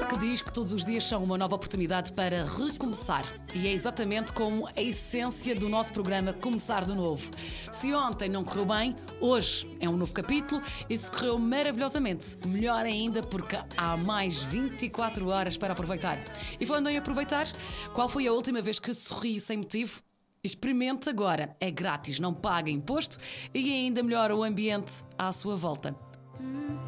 que diz que todos os dias são uma nova oportunidade para recomeçar. E é exatamente como a essência do nosso programa Começar de Novo. Se ontem não correu bem, hoje é um novo capítulo e se correu maravilhosamente, melhor ainda porque há mais 24 horas para aproveitar. E falando em aproveitar, qual foi a última vez que sorri sem motivo? Experimente agora, é grátis, não paga imposto e ainda melhora o ambiente à sua volta.